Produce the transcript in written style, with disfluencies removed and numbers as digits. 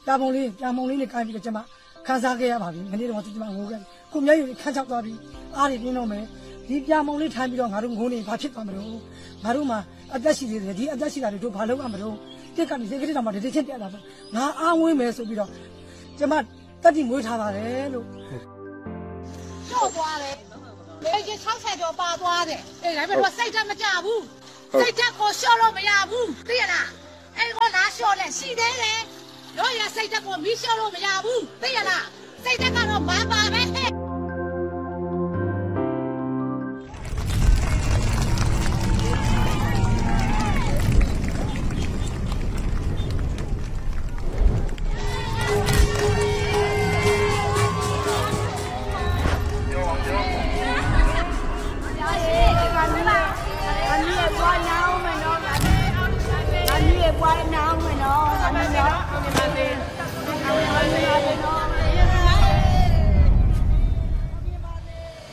ပြာမုံလေးနဲ့ကိုင်းပြီးတော့ကျမခန်းစားခဲ့ရပါပြီမနေ့တော့ကျမငိုခဲ့ကိုမျက်ရည်ခန်းချောက်သွားပြီးအားတွေပြင်းတော့မယ်ဒီပြာမုံလေးထိုင်ပြီးတော့ငါတို့ငိုနေဘာဖြစ်သွားမလို့ငါတို့မှာအသက်ရှိသေးတယ်ဒီအသက်ရှိတာတွေတို့ဘာလုပ်ရမလို့တက်ကနေစိတ်ကလေးတောင်မှတတိချင်းပြတ်လာတော့ငါအားဝင်းမယ်ဆိုပြီးတော့ကျမတက်တိမွေးထားပါတယ်လို့ကျော်သွားတယ်လေကြီး60ကျော်ပါသွားတယ်အေးဒါပေမဲ့စိတ်ဓာတ်မကြဘူးစိတ်ဓာတ်ကိုလျှော့လို့မရဘူးသိရလားအဲ့ကိုလာလျှော့လဲရှိသေးတယ်တို့ရစိတ်ဓာတ်ကိုမီးလျှော့လို့မရဘူးသိရလားစိတ်ဓာတ်ကတော့မပါပဲ